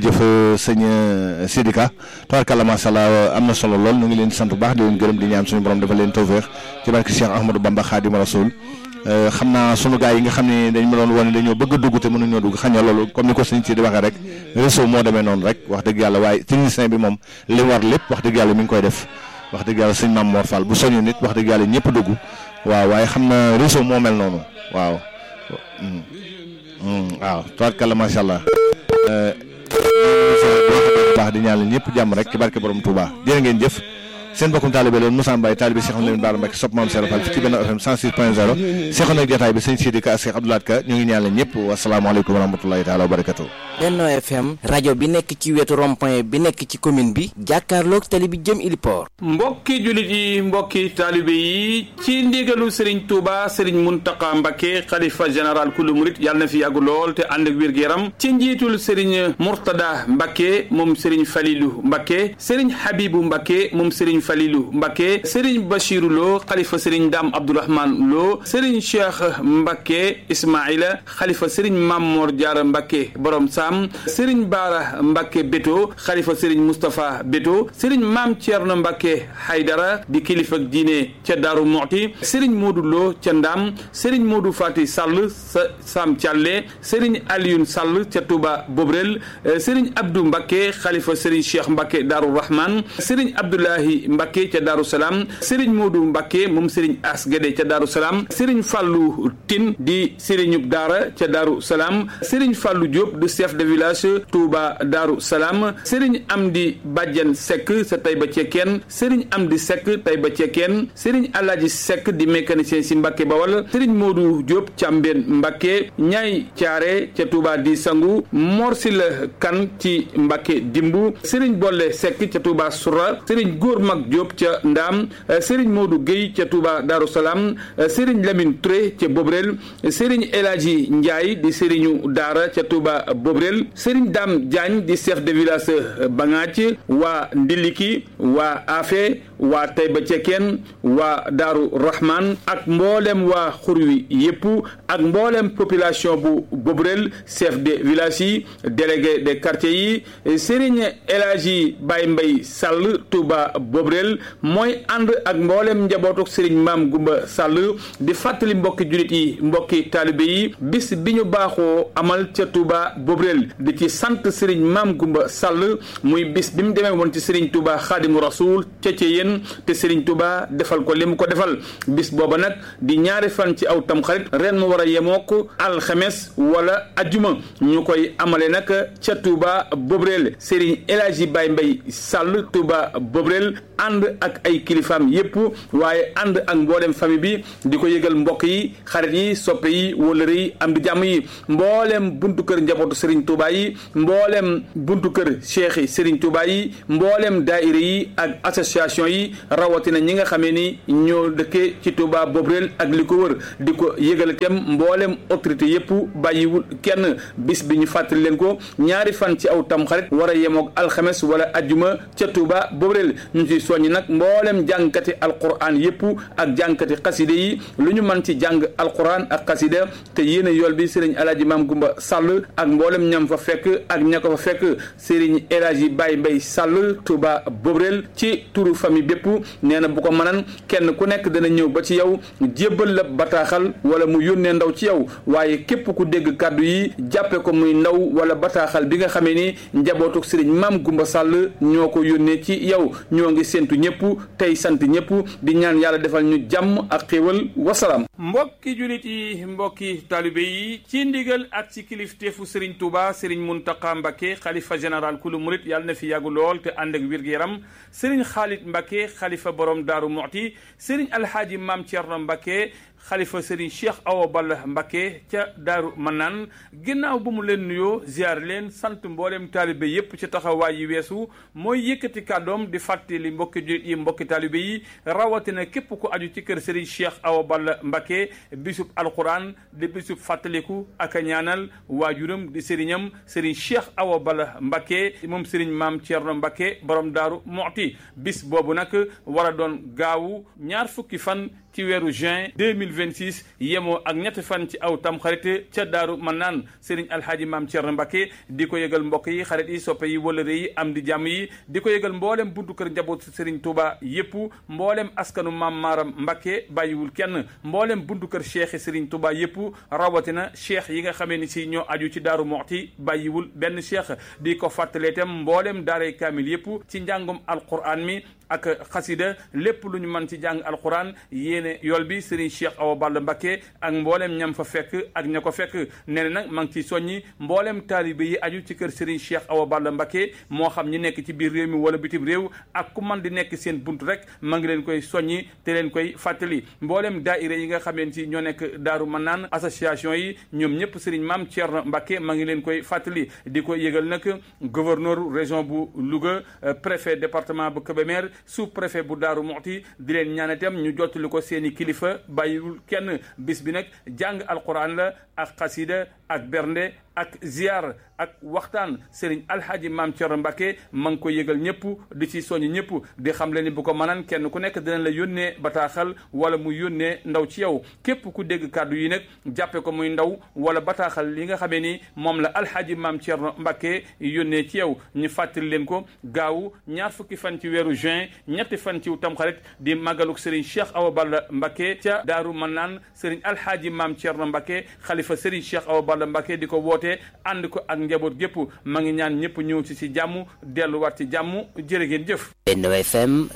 jërëjëf sëñ Sidika tabarkalla macha allah am na solo lool ñu ngi leen di sant bu baax di leen gërëm di ñaan suñu borom dafa leen tawfeex ci barke Cheikh Ahmadou Bamba Khadim Rasoul xam naa sunu gars yi nga xam ne dañ ma doon wane dañoo bëgg a dugg te mënuñoo dugg xañ na loolu comme ni ko sëñ Sidi waxee rek réseau moo demee noonu rek wax dëgg yàlla waaye technicien bi moom li war lépp wax dëgg yàlla mi ngi koy def wax dëgg yàlla sëñ Mame Mor Fall bu soñu nit wax dëgg yàlla ñëpp dugg waaw waaye xam na réseau moo mel noonu waaw waaw tabarkalla macha allah baax di ñaanal ñëpp jàmm rek ci barke borom Touba jërë ngeen jëf seen bokkum taalibe loolu Moussa Mbaye taalibe Cheikh Lamine Bara Mbacké sopp Maam Cheikh Fall ci Benno FM 106.0 seexoon ak jotaay bi sëñ Sidi Ka ak Cheikh Abdoulaye Ka ñu ngi ñaanal ñëpp wasalaamaaleykum wa rahmatullahi taala wa barakatuh. Benno FM rajo bi nekk ci wetu rond-point bi nekk ci commune bi jàkkaarloog tali bi jëm Iliport. mbokki jullit yi mbokki taalibe yi ci ndigalu Serigne Touba Serigne Mountakha Mbacké xalifa général kullu murit yàlla na fi yàgg lool te ànd ak wér-gu-yaram ci njiitul Serigne Mourtada Mbacké moom Serigne Falilou Mbacké Serigne Habibou Mbacké moom Serigne Falilou Mbacké Serigne Bachirou Lo xalifa Serigne Dame Abdourahmane Lo Serigne Cheikh Mbacké Ismaïla xalifa Serigne Mamor Diarra Mbacké borom Sam Serigne Bara Mbacké Beto xalifa Serigne Moustapha Beto Serigne Mame Thierno Mbacké Haydara di kilifa diine ca Daaru Muxti Serigne Modou Lo ca Ndam Serigne Modou Fati Sall sa Sam Thialé Serigne Alioune Sall ca Touba Bobrel Serigne Abdou Mbacké xalifa Serigne Cheikh Mbacké Daaru Rahman Serigne Abdoulahi Mbacké ca Daaru Salaam Serigne Modou Mbacké moom Serigne As Guédé ca Daaru Salaam Serigne Fallou Tine di Serigne Daara ca Daaru Salaam Serigne Fallou Diop di chef de village Touba Daaru Salaam Serigne Amdi Badiane Seck sa Taïba Cekkeen Serigne Amdi Seck Taïba Cekkeen Serigne Alaaji Seck di mécanicien si Mbacké Bawal Serigne Modou Diop Càmbeen Mbacké Ñaay Caare ca Touba di Sangu Morsila Kan ci Mbacké Dimbu Serigne Bolle Seck ca Touba Soura Serigne Góor Mag Diop ca Ndaam Serigne Modou Gueye ca Touba Daaru Salaam Serigne Lamine Touré ca Bobrel Serigne Elaaji Ndiaye di Serigne Daara ca Touba Bobrel Serigne Dame Diagne di chef de village Bangaaj waa Ndiliki waa Afe waa Taïba Cekkeen waa Daaru Rahman ak mboolem waa Xurwi yëpp ak mboolem population bu Bobrel chef de village yi délégué de quartier yi Serigne Elaaji Baye Mbaye Sall Touba Bobrel mooy ànd ak mboolem njabootuk Serigne Maam Gumba Sall di fàttali mbokki julit yi mbokki taalibe yi bis bi ñu baaxoo amal ca Touba Bobrel di ci sant Serigne Maam Gumba Sall muy bis bi mu demee woon ci Serigne Touba Xaadimu Rasuul ca yéen te Serigne Touba defal ko li mu ko defal bis booba nag di ñaari fan ci aw tamxarit ren mu war a yemook alxames wala ajjuma ñu koy amale nag ca Touba Bobrel Serigne Elaaji Baye Mbaye Sall Touba Bobrel ànd ak ay kilifaam yépp waaye ànd ak mboolem famille bi di ko yëgal mbokk yi xarit yi soppe yi wóllëre yi am di jàmm yi mboolem buntu kër njabootu Serigne Touba yi mboolem buntu kër cheikh yi Serigne Touba yi mboolem daayira yi ak association yi rawatina ñi nga xamee ni ñoo dëkkee ci Touba Bobrel ak li ko wër di ko yëgal itam mboolem autorité yépp bàyyiwul kenn bis bi ñu fàttali leen ko ñaari fan ci aw tamxarit war a yemoog alxames wala ajjuma ca Touba Bobrel ñu ci soññi nag mboolem jàngkati alquran yépp ak jàngkati xaside yi lu ñu mën ci jàng alquran ak xasida te yéen a yool bi Serigne Alaaji Maam Gumba Sall ak mboolem ñam fa fekk ak ña ko fa fekk Serigne Elaaji Baye Mbaye Sall Touba Bobrel ci turu famille bépp nee na bu ko mënan kenn ku nekk dana ñëw ba ci yow jébbal la bataaxal wala mu yónnee ndaw ci yow waaye képp ku dégg kàddu yi jàppe ko muy ndaw wala bataaxal bi nga xamee ni njabootuk Serigne Maam Gumba Sall ñoo ko yónnee ci yow ñoo ngi séntu ñëpp tey sant ñëpp di ñaan yàlla defal ñu jàmm ak xéewal wasalaam. mbokki julit yi mbokki taalibe yi ci ndigal ak ci kilifteefu Serigne Touba Serigne Mountakha Mbacké xalifa général kulu murit yàlla na fi yàggu lool te ànd ak wér-gu-yaram Serigne Khalid Mbacké xalifa borom Daaru Muxti Serigne Alhaaji Maam Thierno Mbacké xalifa Serigne Cheikh Awa Balla Mbacké ca Daaru Manaan ginnaaw bu mu leen nuyoo ziar leen sant mboolem taalibe yépp ci taxawaay yi weesu mooy yëkkati kàddoom di fàttali mbokki julit yi mbokki taalibe yi rawatina képp ku aju ci kër Serigne Cheikh Awa Balla Mbacké bisub alquran di bisub fàttaliku ak a ñaanal waajuram di sëriñam Serigne Cheikh Awa Balla Mbacké moom Serigne Maam Thierno Mbacké borom Daaru Muxti bis boobu nag war a doon gaawu ñaar fukki fan ci weeru juin 2026 yemoo ak ñetti fan ci aw tamxarit ca Daaru Manaan Serigne Alhaaji Maam Thierno Mbacke di ko yëgal mbokk yi xarit yi soppe yi wëlëre yi am di jàmm yi di ko yëgal mboolem buntu kër njaboot Serigne Touba yépp mboolem askanu Maam Maaram Mbacke bàyyiwul kenn mboolem buntu kër cheikh Serigne Touba yépp rawatina cheikh yi nga xamee ni si ñoo aju ci Daaru Muxti bàyyiwul benn cheikh di ko fàttalee itam mboolem daaray kaamil yépp ci njàngum alquran mi ak xasida lépp lu ñu mën ci jàng alquran yéene yool bi Serigne Cheikh Awa Balla Mbacke ak mboolem ñam fa fekk ak ña ko fekk nee na nag ma ngi ciy soññi mboolem taalibe yi aju ci kër Serigne Cheikh Awa Balla Mbacke moo xam ñi nekk ci biir réew mi wala bitim réew ak ku man di nekk seen bunt rek ma ngi leen koy soññi te leen koy fàttali mboolem daaira yi nga xameen ci ñoo nekk Daaru Manaan association yi ñoom ñëpp Serigne Maam Thierno Mbacke ma ngi leen koy fàttali di ko yëgal nag gouverneur région bu Louga préfet département bu Kébémer sous-préfet bu Daaru Muxti di leen ñaan itam ñu jottali ko seeni kilifa bàyyiwul kenn bis bi nag jàng alquran la ak xasida ak bernde ak ziar ak waxtaan Serigne Alhaaji Maam Thierno Mbacke ma ngi ko yëgal ñëpp di ci soññ ñëpp di xam le ni bu ko mënaan kenn ku nekk dinañ la yónnee bataaxal wala mu yónnee ndaw ci yow képp ku dégg kàddu yi nag jàppe ko muy ndaw wala bataaxal li nga xamee ni moom la Alhaaji Maam Thierno Mbacke yónnee ci yow ñu fàttali leen ko gaawu ñaar fukki fan ci weeru juin ñetti fan ci tamxarit di màggaluk Serigne Cheikh Awa Balla Mbacke ca Daaru Manaan Serigne Alhaaji Maam Thierno Mbacke xalifa Serigne Cheikh Awa Balla Mbacke di ko woote ànd ko ak njaboot gépp ma ngi ñaan ñëpp ñëw ci jàmm delluwaat ci jàmm jërë ngeen jëf. Benno FM.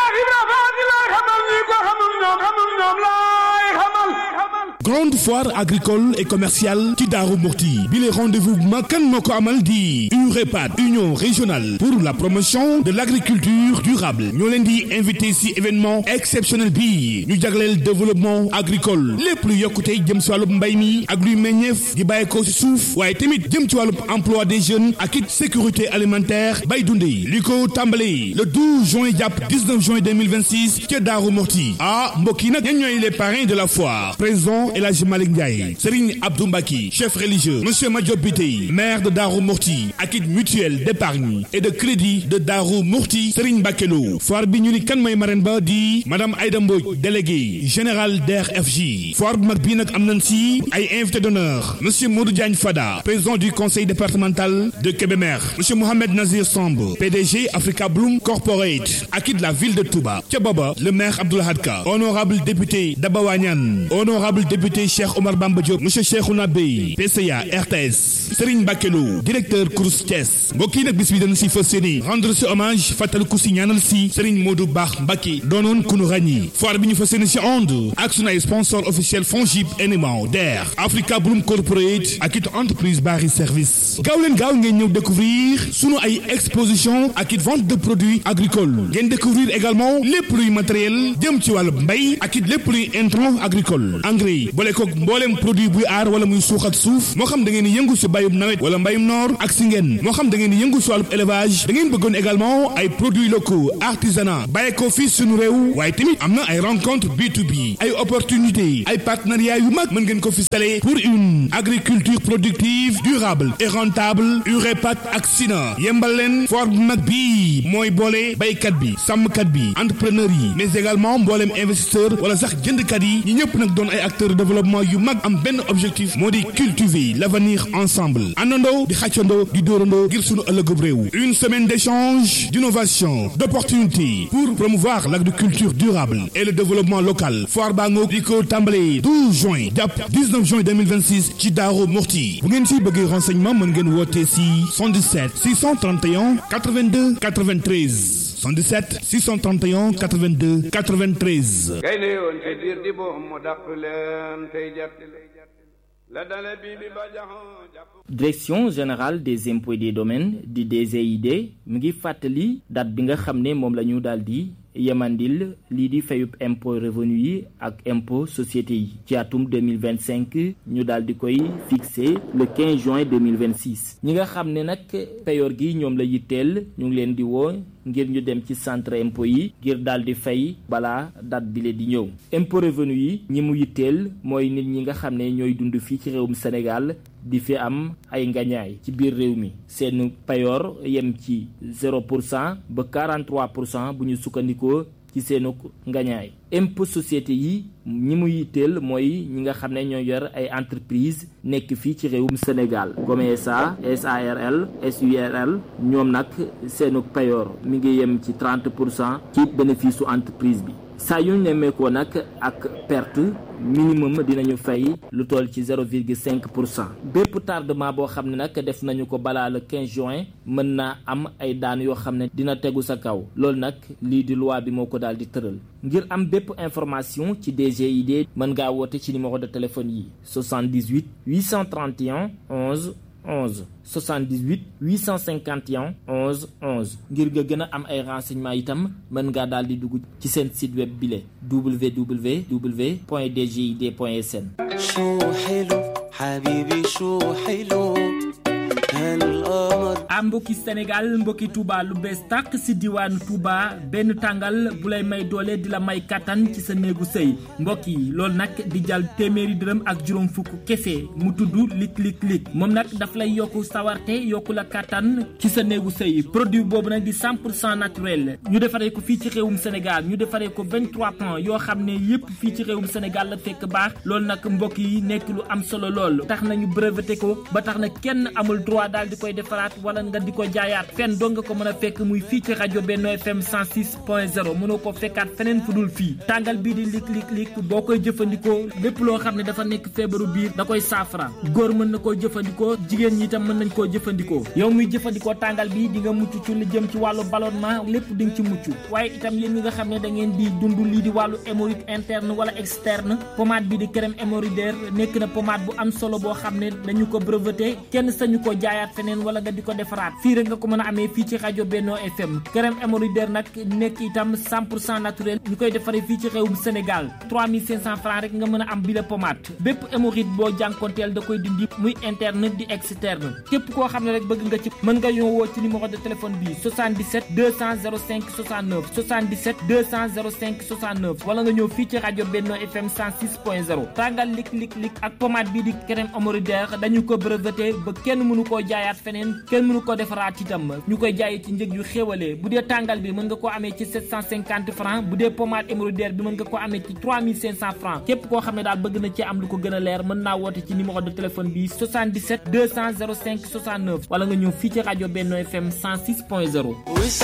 Grande foire agricole et commerciale ci Daaru Muxti bi les rendez-vous makan moo ko amal di UREPAD Union régionale pour la promotion de l'agriculture durable ñoo leen di invité ci événement exceptionnel bi ñu jagleel développement agricole lépp lu yokkute jëm ci wàllub mbay mi ak luy meññeef di bàyyi ko ci suuf waaye tamit jëm ci wàllub emploi des jeunes ak it sécurité alimentaire bay dundee li ko tàmbalee le 12 juin jàpp 19 juin 2026 ca Daaru Muxti mbokk yi nag ñan ñooy les parrains de la foire président El Hadji Malick Ndiaye Serigne Abdou Mbaki chef religieux monsieur Madiop Biteye maire de Darou Mourti ak it mutuelle d'épargne et de crédit de Darou Mourti Serigne Bakelo foire bi ñu ni kan mooy marraine ba di madame Aïda Mbodj délégué général DRFJ foire bu mag bii nag am nañ si ay invité d'honneur monsieur Modou Diagne Fada président du conseil départemental de Kébémer monsieur Mohamed Nazir Samb PDG Africa Bloom Corporate ak it la ville de Touba ca booba le maire Abdoulahad Ka honorable député Daba Wañan honorable député Cheikh Omar Bamba Diop monsieur Cheikhouna Bey PCA RTS Serigne Bakelo directeur Crous Thiès mbokk yi nag bis bi dañu si fas yéene rendre si hommage fàttaliku si ñaanal si Serigne Modou Baax Mbacké doonoon ku nu ràññi foire bi ñu fas yéene si onde ak sunu ay sponsor officiel FONGIP NMA DER Africa Bloom Corporate ak it entreprise Bari Service gaaw leen gaaw ngeen ñëw découvrir sunu ay exposition ak it vente de produits agricoles ngeen découvrir également lépp luy matériel jëm ci wàllu mbay ak it lépp luy intrant agricole engrais boole ko mboolem produit buy aar wala muy suuxat suuf moo xam da ngeen di yëngu si bayum nawet wala mbayum noor ak si ngeen moo xam da ngeen di yëngu si wàllu élevage da ngeen bëggoon également ay produits locaux artisanat bàyyi ko fii suñu réew waaye tamit am na ay rencontre B2B ay opportunité ay partenariat yu mag mën ngeen ko fistalee pour une agriculture productive durable et rentable UREPAD ak SINA yembal leen foire bu mag bii mooy boole baykat bi sàmmkat bi entrepreneur yi mais également mboolem investisseur wala sax jëndkat yi ñi ñëpp nag doon ay acteurs de développement yu mag am benn objectif moo di cultiver l'avenir ensemble àndandoo di xàccandoo di dóorandoo ngir sunu ëllëgub réew une semaine d'échange d'innovation d'opportunités pour promouvoir l'agriculture durable et le développement local foire baa ngoog di ko tàmbalee 12 juin jàpp 19 juin 2026 ci Darou Mourti bu ngeen si bëggee renseignement mën ngeen woote si 77 631 82 93 77 631 82 93. Direction générale des impôts et des domaines di DGID mu ngi fàttali date bi nga xam ne moom la ñu daal di yemandil lii di fayub impôt revenu yi ak impôt société yi ci atum 2025 ñu daal di koy fixé le 15 juin 2026 ñi nga xam ne nag payoor gi ñoom la yitteel ñu ngi leen di woo ngir ñu dem ci centre impôt yi ngir daal di fay balaa date bi le di ñëw impôt revenu yi ñi mu yitteel mooy nit ñi nga xam ne ñooy dund fii ci réewum Sénégal di fi am ay ngañaay ci biir réew mi seen payoor yem ci 0% ba 43% bu ñu sukkandikoo ci seenu ngañaay. impôt société yi ñi mu yitteel mooy ñi nga xam ne ñoo yor ay entreprise nekk fii ci réewum Sénégal comme SA SARL SURL ñoom nag seenu payoor mi ngi yem ci 30% ci bénéfice su entreprise bi. saa yu ñu nemmeekoo nag ak perte minimum dinañu fay lu toll ci 0,5%. bépp tardement boo xam ne nag def nañu ko balaa le 15 juin mën naa am ay daan yoo xam ne dina tegu sa kaw loolu nag lii di loi bi moo ko daal di tëral. ngir am bépp information ci DGID mën ngaa woote ci numéro de téléphone yi 78 831 11 11 78 851 11 11 ngir nga gën a am ay renseignements itam mën ngaa daal di dugg ci seen site web bile www.dgid.sn. mbokki Sénégal mbokki Touba lu bees tàq si diwaanu Touba benn tàngal bu lay may doole di la may kattan ci sa néegu sëy mbokk yi loolu nag di jàll téeméeri dërëm ak juróom fukk kese mu tudd lik moom nag daf lay yokku sawarte yokku la kattan ci sa néegu sëy produit boobu nag di 100% naturel ñu defaree ko fii ci réewum Sénégal ñu defaree ko 23 plans yoo xam ne yépp fii ci réewum Sénégal la fekk baax loolu nag mbokk yi nekk lu am solo lool tax nañu breveté ko ba tax na kenn amul droit daal di koy defaraat wala nga di ko jaayaat fenn doo nga ko mën a fekk muy fii ci rajo Benno FM 106.0 mënoo ko fekkaat feneen fu dul fii tàngal bii di lik boo koy jëfandikoo lépp loo xam ne dafa nekk feebaru biir da koy saafara góor mën na koo jëfandikoo jigéen ñi itam mën nañ koo jëfandikoo yow muy jëfandikoo tàngal bi di nga mucc ci lu jëm ci wàllu ballonnement lépp di nga ci mucc waaye itam yéen ñi nga xam ne da ngeen di dund lii di wàllu hémorroïde interne wala externe pommade bi di crème hémorroïdaire nekk na pommade bu am solo boo xam ne dañu ko breveté kenn sañu ko jaayaat feneen wala nga di ko defaraat fii rek nga ko mën a amee fii ci rajo Benno FM crème hémorroïdaire nag nekk itam 100% naturel ñu koy defaree fii ci réewum Sénégal 3500 francs rek nga mën a am bi la pommade bépp hémorroïde boo jànkonteel da koy dindi muy interne di externe képp koo xam ne rek bëgg nga ci mën nga ñoo woo ci numéro de téléphone bi 77 200 05 69 77 200 05 69 wala nga ñëw fii ci rajo Benno FM 106.0 tàngal lik ak pommade bii di crème hémorroïdaire dañu ko breveté ba kenn mënu koo jaayaat feneen kenn mënu ko defaraat itam ñu koy jaayee ci njëg yu xéwalee bu dee tàngal bi mën nga koo amee ci 750 francs bu dee pommade hémorroïdaire bi mën nga koo amee ci 3500 francs képp koo xam ne daal bëgg na ci am lu ko gën a leer mën naa woote ci numéro de téléphone bi 77 200 05 69 wala nga ñëw fii ci rajo Benno FM 106.0